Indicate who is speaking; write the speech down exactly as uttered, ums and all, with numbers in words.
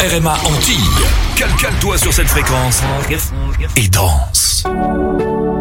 Speaker 1: R M A Antilles. Cale-cale-toi sur cette fréquence et danse.